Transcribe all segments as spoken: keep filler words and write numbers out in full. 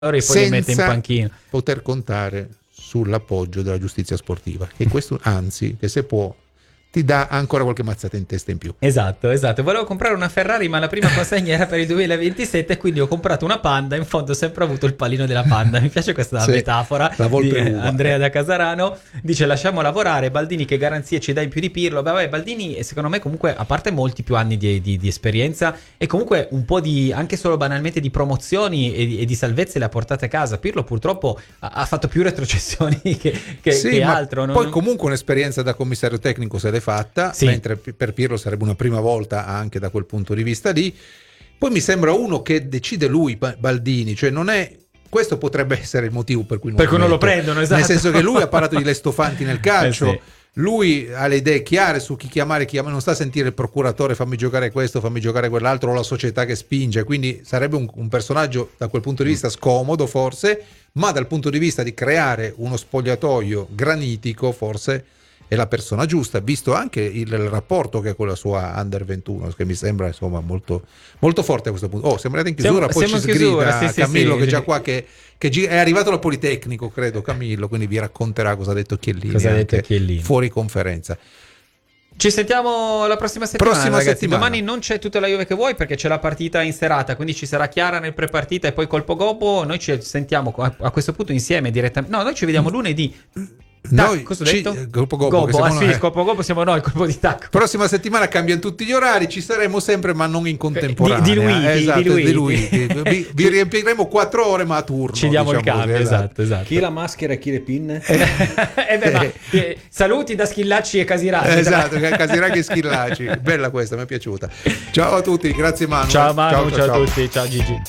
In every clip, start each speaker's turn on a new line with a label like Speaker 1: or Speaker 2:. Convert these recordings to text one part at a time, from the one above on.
Speaker 1: e poi li mette in
Speaker 2: senza
Speaker 1: panchina.
Speaker 2: poter contare sull'appoggio della giustizia sportiva, che questo, anzi, che se può ti dà ancora qualche mazzata in testa in più.
Speaker 1: Esatto, esatto. Volevo comprare una Ferrari, ma la prima consegna era per il duemilaventisette, quindi ho comprato una Panda. In fondo ho sempre avuto il pallino della Panda. Mi piace questa
Speaker 2: Sì,
Speaker 1: metafora
Speaker 2: la volpe
Speaker 1: di
Speaker 2: uva.
Speaker 1: Andrea da Casarano. Dice: lasciamo lavorare Baldini, che garanzie ci dai più di Pirlo? Beh, vabbè, Baldini secondo me comunque, a parte molti più anni di, di, di esperienza, e comunque un po' di, anche solo banalmente di promozioni e di, e di salvezze le ha portate a casa. Pirlo purtroppo ha, ha fatto più retrocessioni che, che,
Speaker 2: Sì,
Speaker 1: che
Speaker 2: ma
Speaker 1: altro.
Speaker 2: poi
Speaker 1: non...
Speaker 2: comunque un'esperienza da commissario tecnico se l'è fatta,
Speaker 1: Sì.
Speaker 2: mentre per Pirlo sarebbe una prima volta anche da quel punto di vista lì. Poi mi sembra uno che decide lui, Baldini, cioè non è, questo potrebbe essere il motivo per cui non,
Speaker 1: per cui non lo
Speaker 2: mette.
Speaker 1: prendono, esatto.
Speaker 2: Nel senso che lui ha parlato di Lestofanti nel calcio,
Speaker 1: Eh sì.
Speaker 2: lui ha le idee chiare su chi chiamare, chi chiamare, non sta a sentire il procuratore, fammi giocare questo, fammi giocare quell'altro, o la società che spinge, quindi sarebbe un, un personaggio da quel punto di vista scomodo forse, ma dal punto di vista di creare uno spogliatoio granitico forse è la persona giusta, visto anche il, il rapporto che ha con la sua under ventuno, che mi sembra insomma molto, molto forte a questo punto. Oh, siamo arrivati in chiusura,
Speaker 1: Siamo-
Speaker 2: poi
Speaker 1: siamo
Speaker 2: ci
Speaker 1: in chiusura,
Speaker 2: sgrida
Speaker 1: sì, sì,
Speaker 2: Camillo
Speaker 1: sì.
Speaker 2: che è già qua, che, che gi- è arrivato al Politecnico, credo, Camillo, quindi vi racconterà cosa ha detto Chiellini,
Speaker 1: Cosa ha detto
Speaker 2: anche
Speaker 1: Chiellini.
Speaker 2: fuori conferenza.
Speaker 1: Ci sentiamo la prossima settimana,
Speaker 2: Prossima
Speaker 1: ragazzi.
Speaker 2: settimana.
Speaker 1: Domani non c'è tutta la Juve che vuoi, perché c'è la partita in serata, quindi ci sarà Chiara nel prepartita e poi Colpo Gobbo. Noi ci sentiamo a, a questo punto insieme direttamente. No, noi ci vediamo lunedì. Tac,
Speaker 2: Noi
Speaker 1: cosa ho
Speaker 2: ci-
Speaker 1: detto?
Speaker 2: Colpo Gobbo, che
Speaker 1: Gobbo,
Speaker 2: siamo
Speaker 1: ah sì,
Speaker 2: noi.
Speaker 1: Colpo Gobbo siamo noi, colpo di tacco.
Speaker 2: Prossima settimana cambiano tutti gli orari, ci saremo sempre ma non in contemporanea.
Speaker 1: Di- diluiti,
Speaker 2: Eh, esatto,
Speaker 1: diluiti.
Speaker 2: diluiti. Vi, vi riempiremo quattro ore ma a turno.
Speaker 1: Ci diamo il
Speaker 2: diciamo
Speaker 1: cambio,
Speaker 2: così,
Speaker 1: esatto, esatto.
Speaker 3: Chi la maschera e chi le pinne?
Speaker 1: Eh beh, ma, eh, saluti da Schillacci e Casiraghi.
Speaker 2: Esatto, Casiraghi e Schillaci. Bella questa, mi è piaciuta. Ciao a tutti, grazie Manu.
Speaker 1: Ciao Manu, ciao, a tutti, ciao Gigi.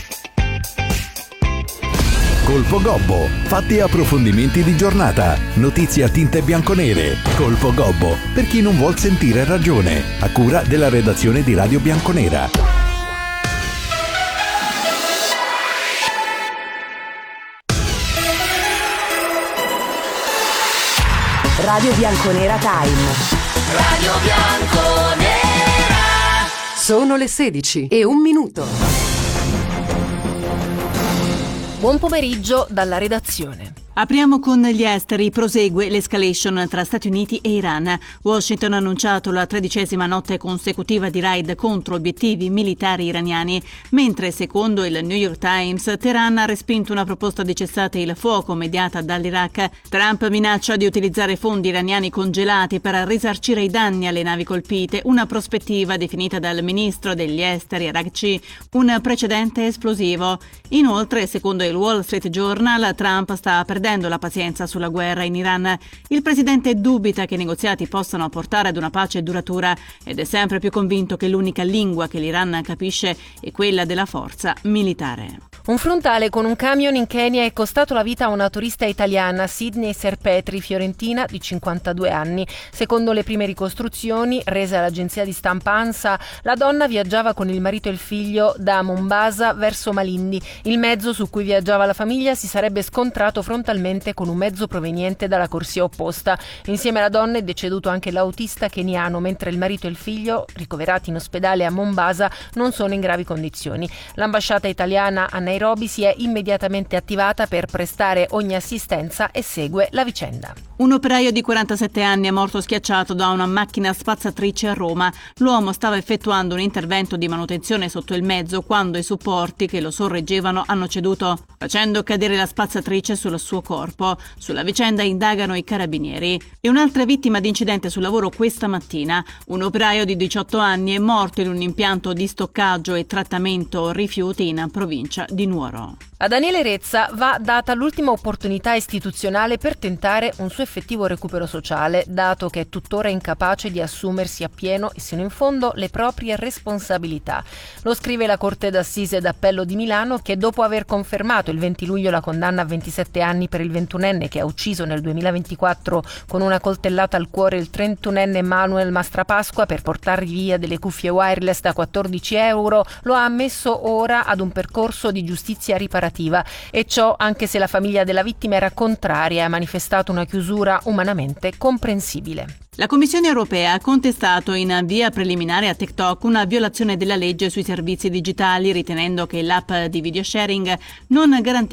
Speaker 4: Colpo Gobbo, fatti e approfondimenti di giornata, notizie a tinte bianconere. Colpo Gobbo, per chi non vuol sentire ragione, a cura della redazione di Radio Bianconera.
Speaker 5: Radio Bianconera Time.
Speaker 6: Radio Bianconera.
Speaker 5: Sono le sedici e un minuto.
Speaker 7: Buon pomeriggio dalla redazione.
Speaker 8: Apriamo con gli esteri. Prosegue l'escalation tra Stati Uniti e Iran. Washington ha annunciato la tredicesima notte consecutiva di raid contro obiettivi militari iraniani, mentre secondo il New York Times Teheran ha respinto una proposta di cessate il fuoco mediata dall'Iraq. Trump minaccia di utilizzare fondi iraniani congelati per risarcire i danni alle navi colpite, una prospettiva definita dal ministro degli esteri Araghchi un precedente esplosivo. Inoltre, secondo il Wall Street Journal, Trump sta perdendo la pazienza sulla guerra in Iran. Il presidente dubita che i negoziati possano portare ad una pace duratura ed è sempre più convinto che l'unica lingua che l'Iran capisce è quella della forza militare.
Speaker 7: Un frontale con un camion in Kenya è costato la vita a una turista italiana, Sydney Serpetri, fiorentina, di cinquantadue anni. Secondo le prime ricostruzioni rese all'agenzia di stampa ANSA, la donna viaggiava con il marito e il figlio da Mombasa verso Malindi. Il mezzo su cui viaggiava la famiglia si sarebbe scontrato frontalmente con un mezzo proveniente dalla corsia opposta. Insieme alla donna è deceduto anche l'autista keniano, mentre il marito e il figlio, ricoverati in ospedale a Mombasa, non sono in gravi condizioni. L'ambasciata italiana a Nairobi si è immediatamente attivata per prestare ogni assistenza e segue la vicenda.
Speaker 8: Un operaio di quarantasette anni è morto schiacciato da una macchina spazzatrice a Roma. L'uomo stava effettuando un intervento di manutenzione sotto il mezzo quando i supporti che lo sorreggevano hanno ceduto, facendo cadere la spazzatrice sul suo corpo. Sulla vicenda indagano i carabinieri. E un'altra vittima di incidente sul lavoro questa mattina. Un operaio di diciotto anni è morto in un impianto di stoccaggio e trattamento rifiuti in provincia di Nuoro.
Speaker 7: A Daniele Rezza va data l'ultima opportunità istituzionale per tentare un suo effettivo recupero sociale, dato che è tuttora incapace di assumersi appieno e sino in fondo le proprie responsabilità. Lo scrive la Corte d'Assise d'Appello di Milano, che dopo aver confermato il venti luglio la condanna a ventisette anni per il ventunenne che ha ucciso nel duemilaventiquattro con una coltellata al cuore il trentunenne Manuel Mastrapasqua per portargli via delle cuffie wireless da quattordici euro, lo ha ammesso ora ad un percorso di giustizia riparativa, e ciò anche se la famiglia della vittima era contraria e ha manifestato una chiusura umanamente comprensibile.
Speaker 8: La Commissione europea ha contestato in via preliminare a TikTok una violazione della legge sui servizi digitali, ritenendo che l'app di video sharing non garantisce